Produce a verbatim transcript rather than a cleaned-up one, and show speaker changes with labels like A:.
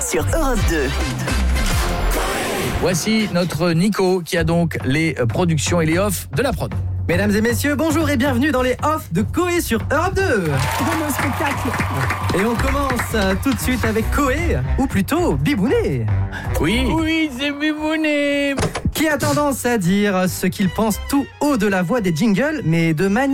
A: sur Europe deux.
B: Voici notre Nico qui a donc les productions et les offs de la prod.
C: Mesdames et messieurs, bonjour et bienvenue dans les offs de Koé sur Europe deux.
D: Bon spectacle.
C: Et on commence euh, tout de suite avec Koé, ou plutôt Bibounet.
B: Oui.
E: Oui, c'est Bibounet.
C: Qui a tendance à dire ce qu'il pense tout haut de la voix des jingles, mais de manière